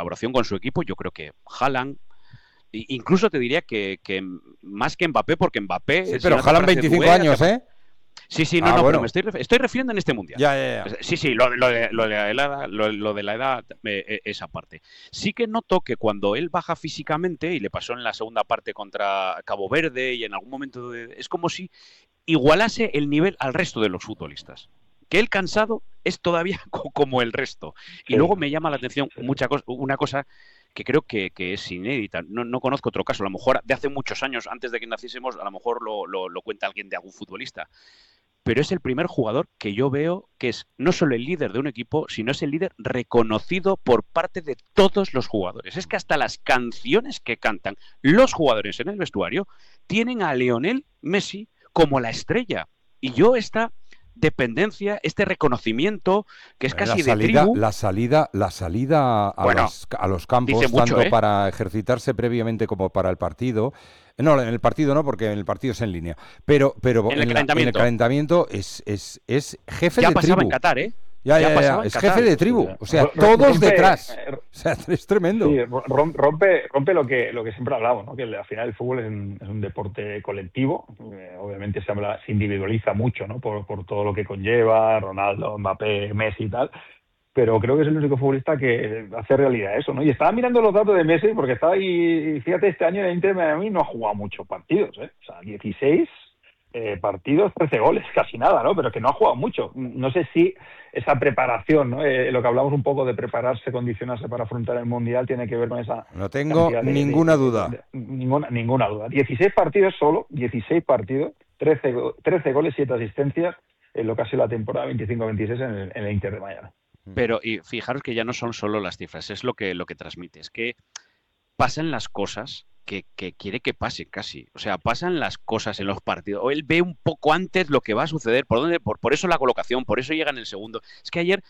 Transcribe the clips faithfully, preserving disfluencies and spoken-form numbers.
colaboración con su equipo, yo creo que Haaland, incluso te diría que, que más que Mbappé, porque Mbappé... Sí, pero si Haaland veinticinco años, ¿eh? Sí, sí, no, ah, no, bueno. pero me estoy, estoy refiriendo en este mundial. Ya, ya, ya. Sí, sí, lo, lo, de, lo, de, la edad, lo, lo de la edad, eh, esa parte. Sí que noto que cuando él baja físicamente, y le pasó en la segunda parte contra Cabo Verde, y en algún momento de, es como si igualase el nivel al resto de los futbolistas. Que él cansado es todavía como el resto. Y sí. Luego me llama la atención mucha cosa, una cosa que creo que, que es inédita. No, no conozco otro caso. A lo mejor de hace muchos años, antes de que naciésemos, a lo mejor lo, lo, lo cuenta alguien de algún futbolista. Pero es el primer jugador que yo veo que es no solo el líder de un equipo, sino es el líder reconocido por parte de todos los jugadores. Es que hasta las canciones que cantan los jugadores en el vestuario tienen a Lionel Messi como la estrella. Y yo esta dependencia, este reconocimiento, que es casi la salida, de tribu... La salida, la salida a, bueno, los, a los campos, mucho, tanto ¿eh? para ejercitarse previamente como para el partido... No, en el partido no, porque en el partido es en línea. Pero, pero en, el en, la, en el calentamiento es, es, es jefe ya de tribu. Ya pasaba en Qatar, ¿eh? Ya, ya, ya, ya. Es jefe de tribu. O sea, todos rompe, detrás. O sea, es tremendo. Sí, rompe, rompe lo que lo que siempre hablamos, ¿no? Que al final el fútbol es un, es un deporte colectivo. Eh, obviamente se, habla, se individualiza mucho, ¿no? Por, por todo lo que conlleva, Ronaldo, Mbappé, Messi y tal. Pero creo que es el único futbolista que hace realidad eso, ¿no? Y estaba mirando los datos de Messi, porque estaba ahí, fíjate, este año en Inter Miami no ha jugado muchos partidos, ¿eh? O sea, dieciséis eh, partidos, trece goles, casi nada, ¿no? Pero que no ha jugado mucho. No sé si esa preparación, ¿no? Eh, lo que hablamos un poco de prepararse, condicionarse para afrontar el Mundial, tiene que ver con esa... No tengo de, ninguna de, duda. De, de, ninguna, ninguna duda. dieciséis partidos solo, dieciséis partidos, trece, trece goles, siete asistencias, en lo que ha sido la temporada veinticinco veintiséis en el, en el Inter de Miami. Pero y fijaros que ya no son solo las cifras, es lo que, lo que transmite, es que pasan las cosas que, que quiere que pasen casi. O sea, pasan las cosas en los partidos. O él ve un poco antes lo que va a suceder, por dónde, por, por eso la colocación, por eso llega en el segundo. Es que ayer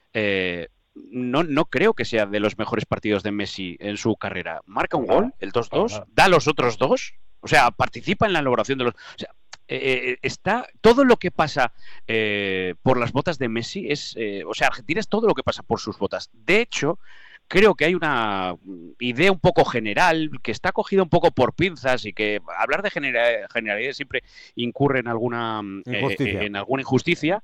eh, no, no creo que sea de los mejores partidos de Messi en su carrera. Marca un gol, el dos dos, da los otros dos, o sea, participa en la elaboración de los... O sea, Eh, está todo lo que pasa eh, por las botas de Messi es, eh, o sea, Argentina es todo lo que pasa por sus botas. De hecho, creo que hay una idea un poco general que está cogida un poco por pinzas y que hablar de general, generalidades siempre incurre en alguna injusticia. Eh, en alguna injusticia.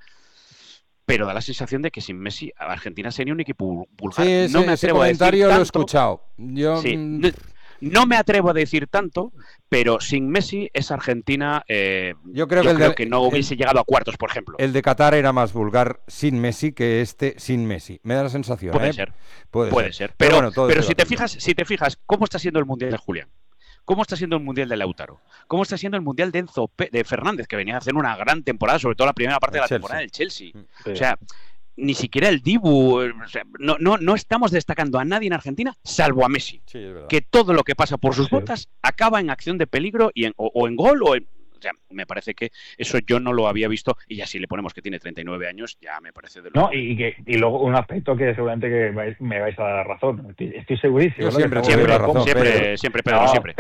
Pero da la sensación de que sin Messi Argentina sería un equipo vulgar. Sí, no sí, me ese atrevo comentario a decir lo he tanto. escuchado. Yo sí, no, No me atrevo a decir tanto, pero sin Messi esa Argentina eh, yo creo, yo que, creo de, que no hubiese el, llegado a cuartos, por ejemplo. El de Qatar era más vulgar sin Messi que este sin Messi. Me da la sensación. Puede ¿eh? ser. Puede, Puede ser. ser. Pero, pero, bueno, pero si te fijas, si te fijas, ¿cómo está siendo el Mundial de Julián? ¿Cómo está siendo el Mundial de Lautaro? ¿Cómo está siendo el Mundial de Enzo P de Fernández, que venía a hacer una gran temporada, sobre todo la primera parte el de la Chelsea. temporada del Chelsea? Sí. O sea, ni siquiera el Dibu, o sea, no, no, no estamos destacando a nadie en Argentina, salvo a Messi. Sí, es verdad. Que todo lo que pasa por sus sí. botas acaba en acción de peligro y en, o, o en gol o en... O sea, me parece que eso yo no lo había visto, y ya si le ponemos que tiene treinta y nueve años, ya me parece de lo... No, y, que, y luego un aspecto que seguramente que vais, me vais a dar razón. Estoy, estoy segurísimo. Yo ¿no? siempre, siempre, la razón, siempre, Pedro. siempre, Pedro, no. siempre.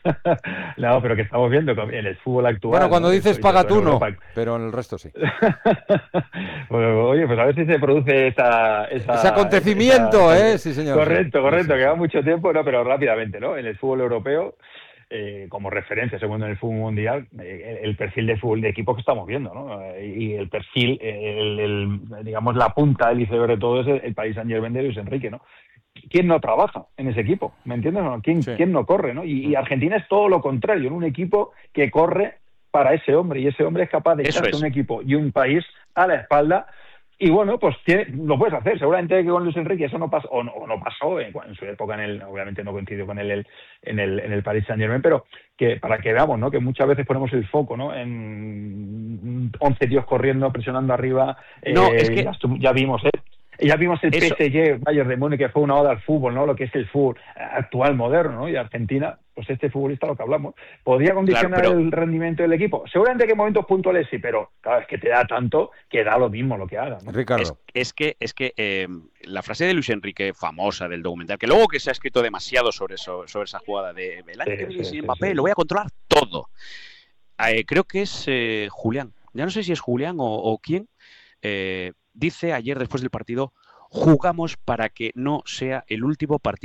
No, pero que estamos viendo en el fútbol actual... Bueno, cuando ¿no? dices paga tú, no, pero en el resto sí. Bueno, oye, pues a ver si se produce esa... esa Ese acontecimiento, esa, ¿eh? Sí, señor. Correcto, correcto, sí, sí. que va mucho tiempo, no, pero rápidamente, ¿no? En el fútbol europeo... Eh, como referencia, segundo en el fútbol mundial, eh, el perfil de fútbol de equipo que estamos viendo, ¿no? Eh, y el perfil, el, el, digamos, la punta del iceberg de todo es el, el Paris Saint-Germain de Luis Enrique, ¿no? ¿Quién no trabaja en ese equipo? ¿Me entiendes? ¿No? ¿Quién, sí. ¿Quién no corre? ¿No? Y, y Argentina es todo lo contrario, en un equipo que corre para ese hombre, y ese hombre es capaz de echarse es. un equipo y un país a la espalda. Y bueno, pues tiene, lo puedes hacer. Seguramente que con Luis Enrique eso no pasó, o no, o no pasó en, en su época, en el, obviamente no coincidió con él el, en el en el Paris Saint-Germain, pero que para que veamos, ¿no? Que muchas veces ponemos el foco, ¿no? En once tíos corriendo, presionando arriba. No, eh, es que... ya, ya vimos, ¿eh? Ya vimos el Eso. P S G, Bayern de Múnich, que fue una oda al fútbol, ¿no? Lo que es el fútbol actual, moderno, ¿no? Y Argentina, pues este futbolista, lo que hablamos, ¿podría condicionar claro, pero... el rendimiento del equipo? Seguramente que en momentos puntuales sí, pero claro, es que te da tanto que da lo mismo lo que haga, ¿no? Ricardo. Es, es que, es que eh, la frase de Luis Enrique, famosa del documental, que luego que se ha escrito demasiado sobre eso, sobre esa jugada de el año que viene sin Mbappé, lo voy a controlar todo. Eh, creo que es eh, Julián. Ya no sé si es Julián o, o quién. Eh, dice ayer después del partido: jugamos para que no sea el último partido